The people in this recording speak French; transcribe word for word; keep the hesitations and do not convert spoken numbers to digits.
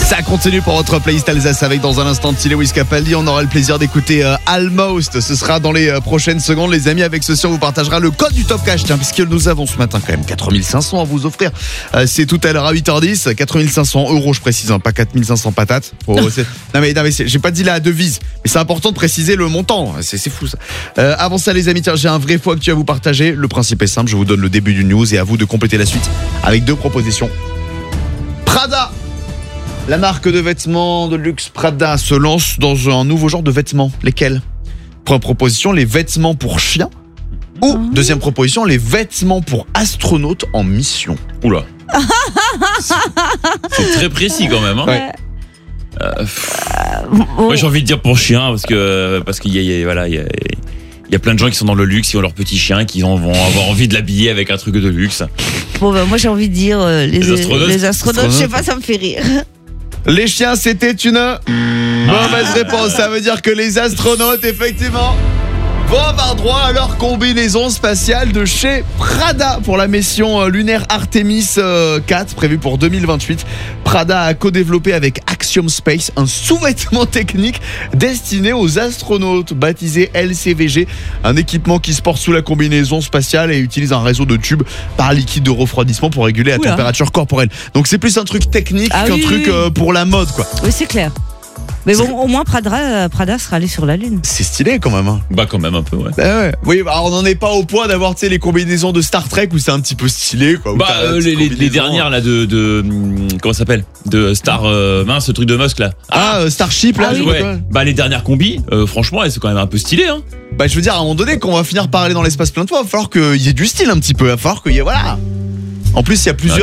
Ça continue pour votre playlist Alsace avec dans un instant Tilly Wiz Capaldi. On aura le plaisir d'écouter euh, Almost. Ce sera dans les euh, prochaines secondes, les amis. Avec ceci, on vous partagera le code du Top Cash. Tiens, puisque nous avons ce matin quand même quatre mille cinq cents à vous offrir. Euh, c'est tout à l'heure à huit heures dix. quatre mille cinq cents euros, je précise, hein, pas quatre mille cinq cents patates. Oh, c'est... Non mais, non mais c'est... j'ai pas dit la devise, mais c'est important de préciser le montant. C'est, c'est fou ça. Euh, avant ça, les amis, tiens, j'ai un vrai faux actu à vous partager. Le principe est simple. Je vous donne le début du news et à vous de compléter la suite avec deux propositions. Prada. La marque de vêtements de luxe Prada se lance dans un nouveau genre de vêtements. Lesquels ? Première proposition, les vêtements pour chiens. Ou, deuxième proposition, les vêtements pour astronautes en mission. Oula. C'est très précis quand même. Hein. Ouais. Euh, pff, moi j'ai envie de dire pour chien parce que parce qu'il y a, il y a voilà il y a, il y a plein de gens qui sont dans le luxe, qui ont leur petit chien, qui vont avoir envie de l'habiller avec un truc de luxe. Bon bah moi j'ai envie de dire euh, les, Les astronautes. les astronautes, je sais pas, ça me fait rire. Les chiens, c'était une mauvaise réponse. Ça veut dire que les astronautes, effectivement, vont avoir droit à leur combinaison spatiale de chez Prada pour la mission lunaire Artemis quatre prévue pour deux mille vingt-huit. Prada a co-développé avec Axiom Space un sous-vêtement technique destiné aux astronautes baptisé L C V G, un équipement qui se porte sous la combinaison spatiale et utilise un réseau de tubes par liquide de refroidissement pour réguler la Oula. température corporelle. Donc c'est plus un truc technique Ah qu'un oui, truc oui. euh, pour la mode quoi. Oui, c'est clair. Mais bon, au moins Prada, Prada sera allé sur la Lune. C'est stylé quand même hein. Bah quand même un peu ouais. Bah ouais. Oui, bah on n'en est pas au point d'avoir tu sais les combinaisons de Star Trek où c'est un petit peu stylé quoi. Où Bah t'as la euh, petite les, les, les combinaison. dernières là de, de hum, comment ça s'appelle de Star euh, mince ce truc de Musk là. Ah, euh, Starship là, Ah je oui. vois Ouais. quoi. Bah les dernières combis euh, franchement elles sont quand même un peu stylées hein. Bah je veux dire à un moment donné quand on va finir par aller dans l'espace plein de fois, il va falloir qu'il y ait du style un petit peu, il va falloir qu'il y ait voilà. En plus il y a plusieurs